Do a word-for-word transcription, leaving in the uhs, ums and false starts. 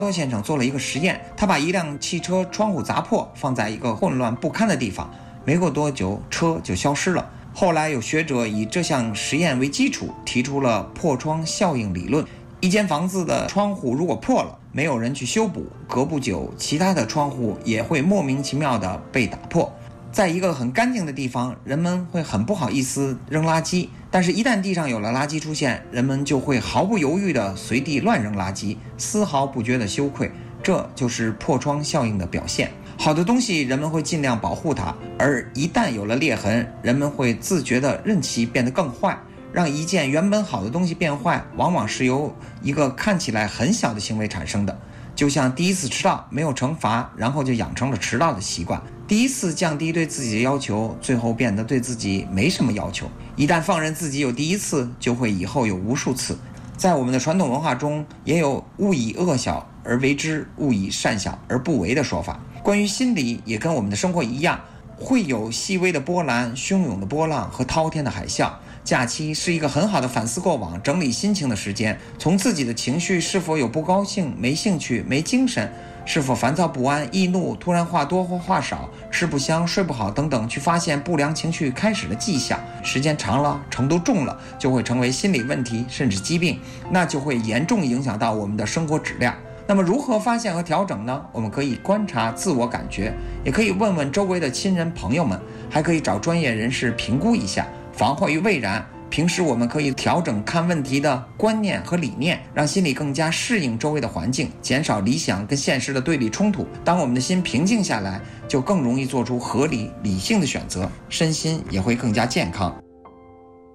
多先生做了一个实验，他把一辆汽车窗户砸破，放在一个混乱不堪的地方，没过多久车就消失了。后来有学者以这项实验为基础，提出了破窗效应理论。一间房子的窗户如果破了，没有人去修补，隔不久其他的窗户也会莫名其妙地被打破。在一个很干净的地方，人们会很不好意思扔垃圾，但是一旦地上有了垃圾出现，人们就会毫不犹豫地随地乱扔垃圾，丝毫不觉得羞愧。这就是破窗效应的表现。好的东西人们会尽量保护它，而一旦有了裂痕，人们会自觉地任其变得更坏。让一件原本好的东西变坏，往往是由一个看起来很小的行为产生的。就像第一次迟到没有惩罚，然后就养成了迟到的习惯。第一次降低对自己的要求，最后变得对自己没什么要求。一旦放任自己有第一次，就会以后有无数次。在我们的传统文化中，也有勿以恶小而为之，勿以善小而不为的说法。关于心理，也跟我们的生活一样，会有细微的波澜、汹涌的波浪和滔天的海啸。假期是一个很好的反思过往、整理心情的时间，从自己的情绪是否有不高兴、没兴趣、没精神，是否烦躁不安、易怒、突然话多或话少、吃不香、睡不好等等，去发现不良情绪开始的迹象。时间长了，程度重了，就会成为心理问题，甚至疾病，那就会严重影响到我们的生活质量。那么如何发现和调整呢？我们可以观察自我感觉，也可以问问周围的亲人朋友们，还可以找专业人士评估一下，防患于未然。平时我们可以调整看问题的观念和理念，让心理更加适应周围的环境，减少理想跟现实的对立冲突。当我们的心平静下来，就更容易做出合理理性的选择，身心也会更加健康。